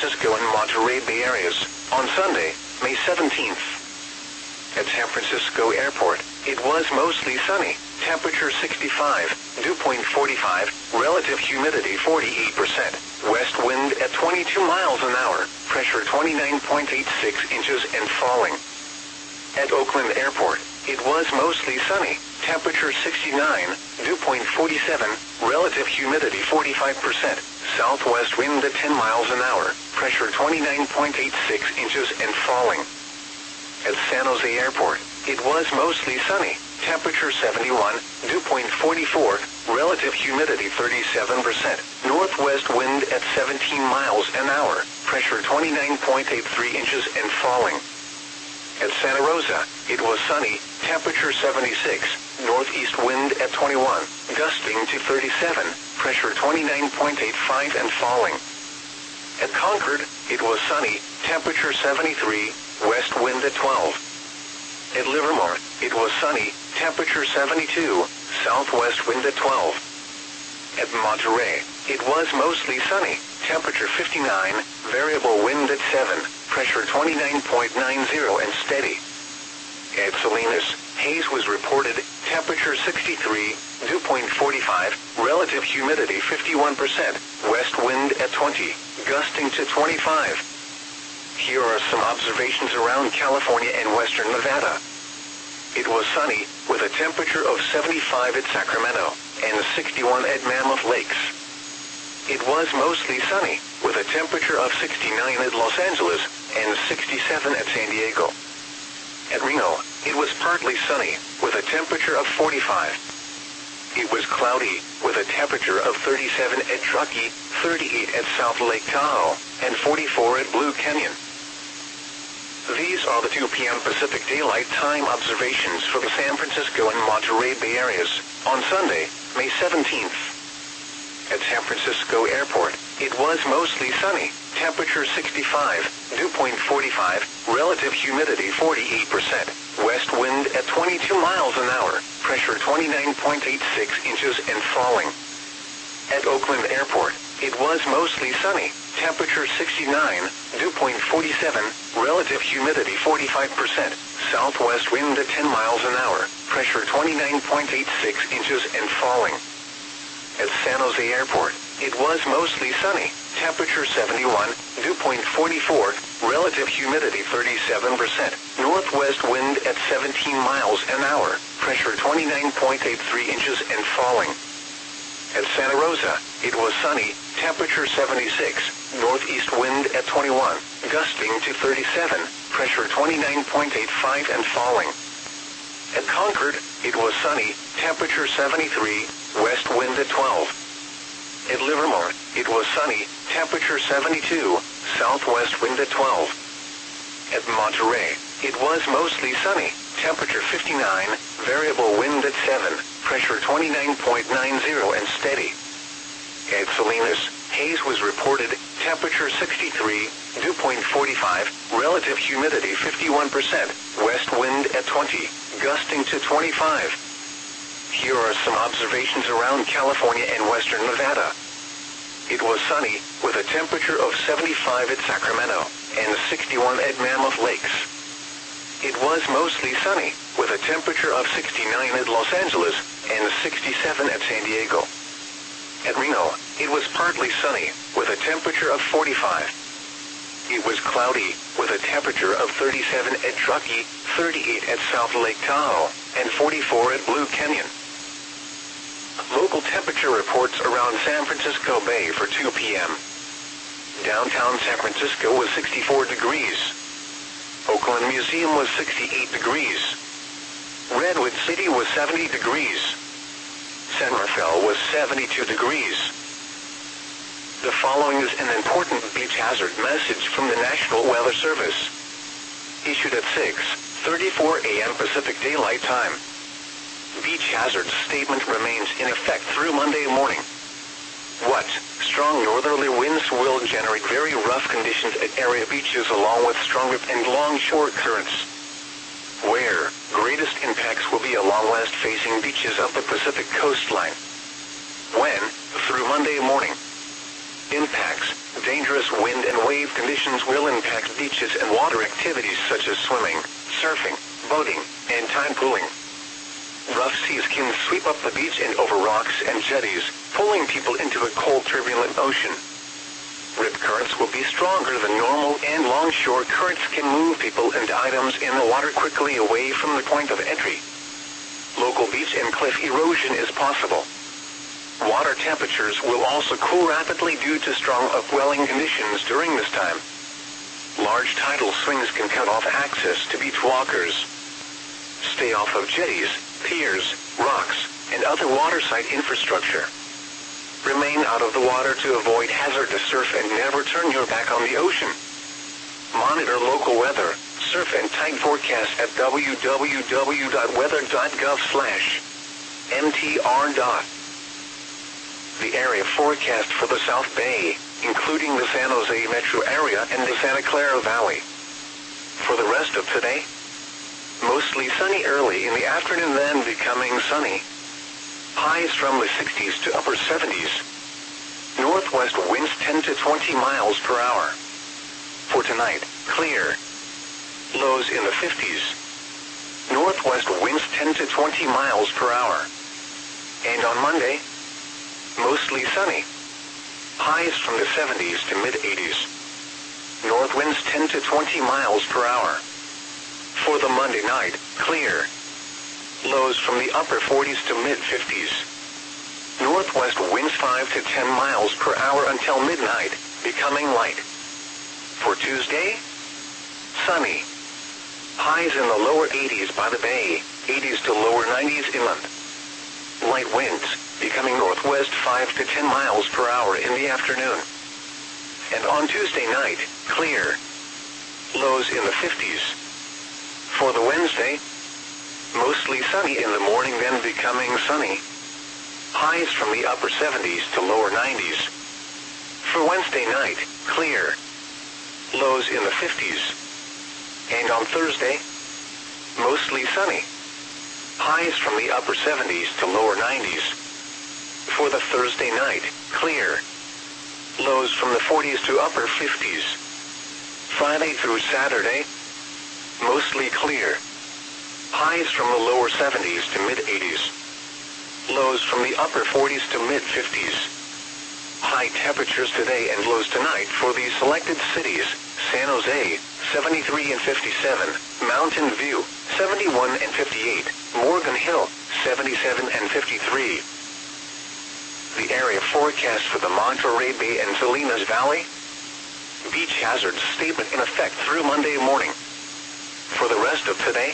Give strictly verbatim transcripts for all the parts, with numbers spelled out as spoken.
Francisco and Monterey Bay areas on Sunday, May seventeenth. At San Francisco Airport, it was mostly sunny, temperature sixty-five, dew point forty-five, relative humidity forty-eight percent, west wind at twenty-two miles an hour, pressure twenty-nine point eight six inches and falling. At Oakland Airport, it was mostly sunny, temperature sixty-nine, dew point forty-seven, relative humidity forty-five percent, southwest wind at ten miles an hour, pressure twenty-nine point eight six inches and falling. At San Jose Airport, it was mostly sunny, temperature seventy-one, dew point forty-four, relative humidity thirty-seven percent, northwest wind at seventeen miles an hour, pressure twenty-nine point eight three inches and falling. At Santa Rosa, it was sunny, temperature seventy-six, northeast wind at twenty-one, gusting to thirty-seven, pressure twenty-nine point eight five and falling. At Concord, it was sunny, temperature seventy-three, west wind at twelve. At Livermore, it was sunny, temperature seventy-two, southwest wind at twelve. At Monterey, it was mostly sunny, temperature fifty-nine, variable wind at seven, pressure twenty-nine point nine zero and steady. At Salinas, haze was reported, temperature sixty-three, dew point forty-five, relative humidity fifty-one percent, west wind at twenty, gusting to twenty-five. Here are some observations around California and western Nevada. It was sunny, with a temperature of seventy-five at Sacramento, and sixty-one at Mammoth Lakes. It was mostly sunny, with a temperature of sixty-nine at Los Angeles, and sixty-seven at San Diego. At Reno, it was partly sunny, with a temperature of forty-five. It was cloudy, with a temperature of thirty-seven at Truckee, thirty-eight at South Lake Tahoe, and forty-four at Blue Canyon. These are the two p m Pacific Daylight Time observations for the San Francisco and Monterey Bay areas on Sunday, May seventeenth. At San Francisco Airport, it was mostly sunny, temperature sixty-five, dew point forty-five, relative humidity forty-eight percent, west wind at twenty-two miles an hour, pressure twenty-nine point eight six inches and falling. At Oakland Airport, it was mostly sunny, temperature sixty-nine, dew point forty-seven, relative humidity forty-five percent, southwest wind at ten miles an hour, pressure twenty-nine point eight six inches and falling. At San Jose Airport, it was mostly sunny, temperature seventy-one, dew point forty-four, relative humidity thirty-seven percent, northwest wind at seventeen miles an hour, pressure twenty-nine point eight three inches and falling. At Santa Rosa, it was sunny, temperature seventy-six, northeast wind at twenty-one, gusting to thirty-seven, pressure twenty-nine point eight five and falling. At Concord, it was sunny, temperature seventy-three, west wind at twelve. At Livermore, it was sunny, temperature seventy-two, southwest wind at twelve. At Monterey, it was mostly sunny, temperature fifty-nine, variable wind at seven, pressure twenty-nine point nine zero and steady. At Salinas, haze was reported, temperature sixty-three, dew point forty-five, relative humidity fifty-one percent, west wind at twenty, gusting to twenty-five. Here are some observations around California and western Nevada. It was sunny, with a temperature of seventy-five at Sacramento, and sixty-one at Mammoth Lakes. It was mostly sunny, with a temperature of sixty-nine at Los Angeles, and sixty-seven at San Diego. At Reno, it was partly sunny, with a temperature of forty-five. It was cloudy, with a temperature of thirty-seven at Truckee, thirty-eight at South Lake Tahoe, and forty-four at Blue Canyon. Local temperature reports around San Francisco Bay for two p m Downtown San Francisco was sixty-four degrees. Oakland Museum was sixty-eight degrees. Redwood City was seventy degrees. San Rafael was seventy-two degrees. The following is an important beach hazard message from the National Weather Service. Issued at six thirty-four a m Pacific Daylight Time. Beach hazard statement remains in effect through Monday morning. What? Strong northerly winds will generate very rough conditions at area beaches along with stronger and long shore currents. Where? Greatest impacts will be along west-facing beaches of the Pacific coastline. When? Through Monday morning. Impacts. dangerous wind and wave conditions will impact beaches and water activities such as swimming, surfing, boating, and tide pooling. Rough seas can sweep up the beach and over rocks and jetties, pulling people into a cold, turbulent ocean. Rip currents will be stronger than normal, and longshore currents can move people and items in the water quickly away from the point of entry. Local beach and cliff erosion is possible. Water temperatures will also cool rapidly due to strong upwelling conditions during this time. Large tidal swings can cut off access to beach walkers. Stay off of jetties, piers, rocks, and other waterside infrastructure. Remain out of the water to avoid hazardous surf and never turn your back on the ocean. Monitor local weather, surf and tide forecasts at w w w dot weather dot gov slash m t r. The area forecast for the South Bay, including the San Jose metro area and the Santa Clara Valley. For the rest of today, mostly sunny early in the afternoon, then becoming sunny. Highs from the sixties to upper seventies. Northwest winds ten to twenty miles per hour. For tonight, clear. Lows in the fifties. Northwest winds ten to twenty miles per hour. And on Monday, mostly sunny. Highs from the seventies to mid-eighties. North winds ten to twenty miles per hour. For the Monday night, clear. Lows from the upper forties to mid-fifties. Northwest winds five to ten miles per hour until midnight, becoming light. For Tuesday, sunny. Highs in the lower eighties by the bay, eighties to lower nineties inland. Light winds, becoming northwest five to ten miles per hour in the afternoon. And on Tuesday night, clear. Lows in the fifties. For the Wednesday, mostly sunny in the morning, then becoming sunny. Highs from the upper seventies to lower nineties. For Wednesday night, clear. Lows in the fifties. And on Thursday, mostly sunny. Highs from the upper seventies to lower nineties. For the Thursday night, clear. Lows from the forties to upper fifties. Friday through Saturday, mostly clear. Highs from the lower seventies to mid-eighties. Lows from the upper forties to mid-fifties. High temperatures today and lows tonight for these selected cities: San Jose, seventy-three and fifty-seven, Mountain View, seventy-one and fifty-eight, Morgan Hill, seventy-seven and fifty-three. The area forecast for the Monterey Bay and Salinas Valley. Beach hazard statement in effect through Monday morning. For the rest of today,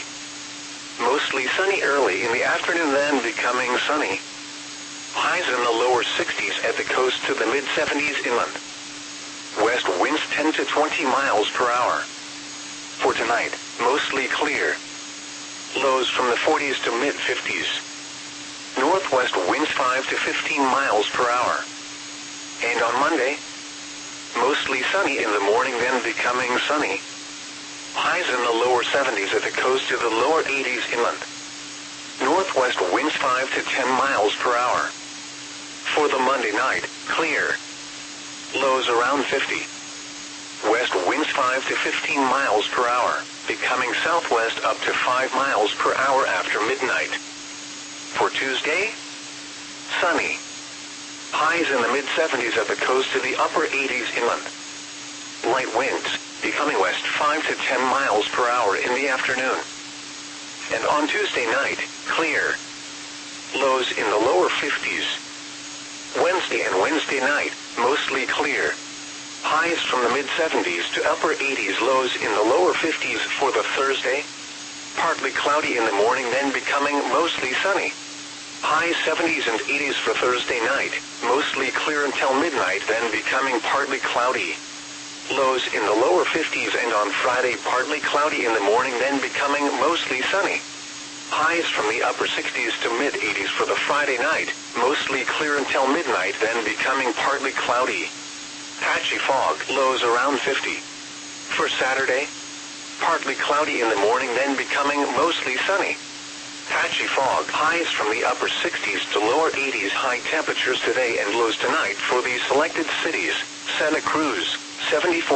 mostly sunny early in the afternoon, then becoming sunny. Highs in the lower sixties at the coast to the mid-seventies inland. West winds ten to twenty miles per hour. For tonight, mostly clear. Lows from the forties to mid-fifties. Northwest winds five to fifteen miles per hour. And on Monday, mostly sunny in the morning, then becoming sunny. Highs in the lower seventies at the coast to the lower eighties inland. Northwest winds five to ten miles per hour. For the Monday night, clear. Lows around fifty. West winds five to fifteen miles per hour, becoming southwest up to five miles per hour after midnight. For Tuesday, sunny. Highs in the mid-seventies at the coast to the upper eighties inland. Light winds, becoming west five to ten miles per hour in the afternoon. And on Tuesday night, clear. Lows in the lower fifties. Wednesday and Wednesday night, mostly clear. Highs from the mid-seventies to upper eighties, lows in the lower fifties for the Thursday. Partly cloudy in the morning, then becoming mostly sunny. Highs seventies and eighties for Thursday night, mostly clear until midnight, then becoming partly cloudy. Lows in the lower fifties, and on Friday partly cloudy in the morning, then becoming mostly sunny. Highs from the upper sixties to mid-eighties for the Friday night, mostly clear until midnight, then becoming partly cloudy. Patchy fog, lows around fifty. For Saturday, partly cloudy in the morning, then becoming mostly sunny. Patchy fog, highs from the upper sixties to lower eighties, high temperatures today and lows tonight for these selected cities: Santa Cruz, seventy-four.